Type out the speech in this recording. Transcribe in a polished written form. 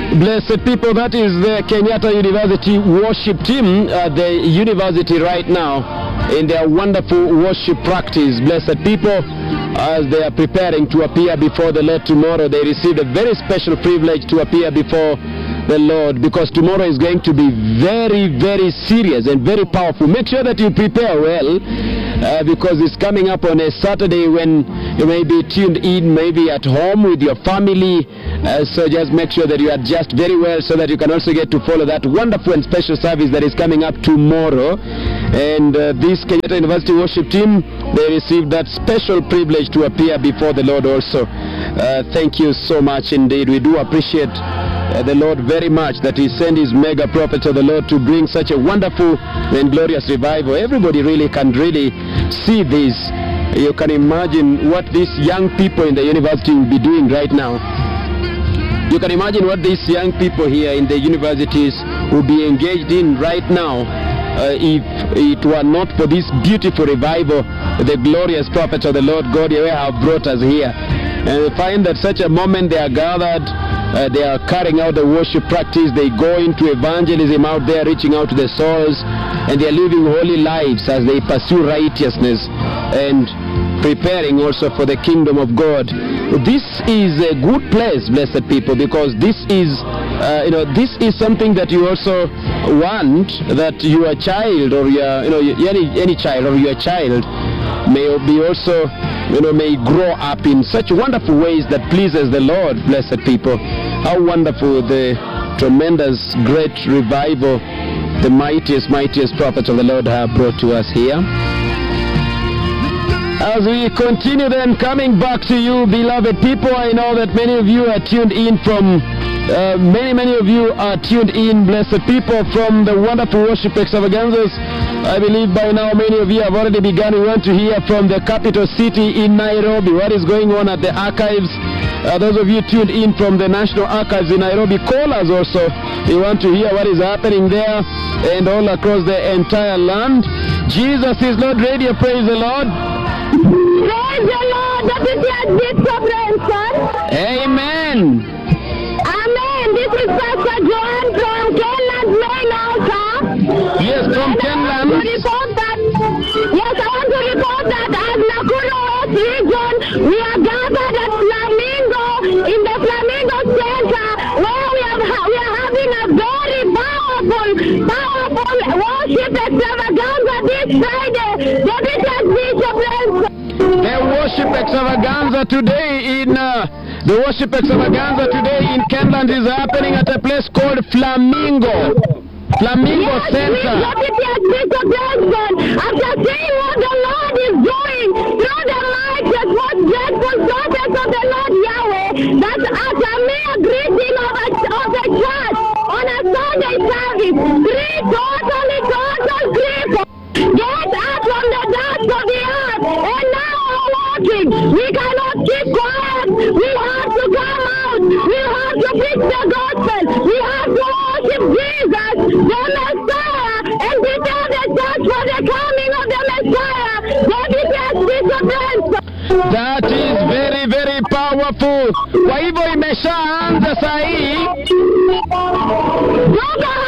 Blessed people, that is the Kenyatta University worship team at the university right now in their wonderful worship practice. Blessed people, as they are preparing to appear before the Lord tomorrow, they received a very special privilege to appear before the Lord, because tomorrow is going to be very, very serious and very powerful. Make sure that you prepare well, because it's coming up on a Saturday when you may be tuned in, maybe at home with your family. So just make sure that you adjust very well so that you can also get to follow that wonderful and special service that is coming up tomorrow. And this Kenyatta University worship team, they received that special privilege to appear before the Lord also. Thank you so much indeed. We do appreciate the Lord very much that He sent His mega prophets of the Lord to bring such a wonderful and glorious revival. Everybody really can see this. You can imagine what these young people in the university will be doing right now. You can imagine what these young people here in the universities will be engaged in right now if it were not for this beautiful revival the glorious prophets of the Lord God Yahweh have brought us here. And we find that such a moment they are gathered, they are carrying out the worship practice, they go into evangelism out there, reaching out to the souls, and they are living holy lives as they pursue righteousness and preparing also for the kingdom of God. This is a good place, blessed people, because this is this is something that you also want, that your child or your any child or your child may be also may grow up in such wonderful ways that pleases the Lord. Blessed people, how wonderful the tremendous great revival the mightiest prophets of the Lord have brought to us here. As we continue then, coming back to you, beloved people, I know that many of you are tuned in from many of you are tuned in, blessed people, from the wonderful worship extravaganzas. I believe by now many of you have already begun. We want to hear from the capital city in Nairobi what is going on at the archives. Those of you tuned in from the National Archives in Nairobi, call us also. We want to hear what is happening there and all across the entire land. Jesus is Lord Radio, praise the Lord. Praise the Lord, that is your Bishop Ransom. Amen. Amen. This is Pastor Joan from Kenland Main Altar. Yes, from Kenland. Yes, I want to report that as Nakuru West region, we are gathered at Flamingo, in the Flamingo Center, where we are having a very powerful worship extravaganza this Friday. The worship extravaganza today in Kenland is happening at a place called Flamingo. Flamingo yes, Center. After seeing what the Lord is doing through the mightiest, most dreadful prophets of the Lord Yahweh, that as a mere greeting of a church on a Sunday service, three total people get out from the dust of the earth and now are walking. We cannot keep quiet. We have to come out. We have to preach the gospel. We have to worship Jesus, the Messiah, and prepare the church for the coming of the Messiah. That is very, very powerful. Kwa hivyo imeshaanza saa hii.